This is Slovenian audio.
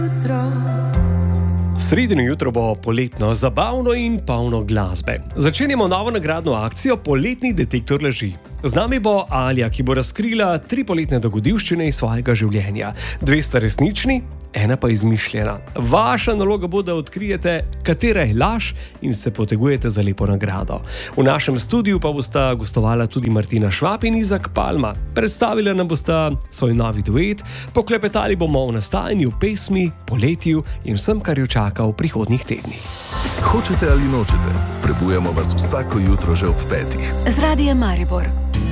Sredino jutro bo poletno, zabavno in polno glasbe. Začenjamo novo nagradno akcijo Poletni detektor laži. Z nami bo Alja, ki bo razkrila 3 poletne dogodivščine iz svojega življenja. 2 sta resnični, 1 pa izmišljena. Vaša naloga bo, da odkrijete, katera je laž in se potegujete za lepo nagrado. V našem studiu pa bosta gostovala tudi Martina Švab in Izak Palma. Predstavila nam bosta svoj novi duet, poklepetali bomo o nastajanju pesmi, poletju in vsem, kar jo čaka v prihodnjih tednih. Hočete ali nočete, prebujamo vas vsako jutro že ob 5. Z Radiem Maribor.